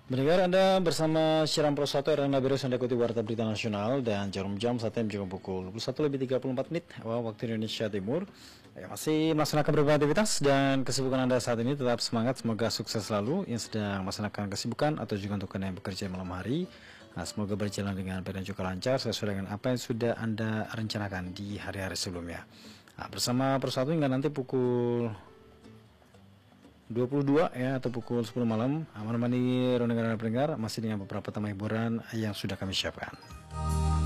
Mendengar Anda bersama Siaran Pro 1 Erlangga Berus, Anda ikuti Warta Berita Nasional dan jarum jam saat ini juga pukul 21:34 waktu Indonesia Timur. Masih melaksanakan beberapa aktivitas dan kesibukan Anda saat ini. Tetap semangat, semoga sukses selalu yang sedang melaksanakan kesibukan atau juga untuk Anda yang bekerja malam hari. Semoga berjalan dengan baik dan juga lancar sesuai dengan apa yang sudah Anda rencanakan di hari-hari sebelumnya. Bersama Pro 1 hingga nanti pukul 22 ya, atau pukul 10 malam menemani Ronda pendengar masih dengan beberapa tema hiburan yang sudah kami siapkan.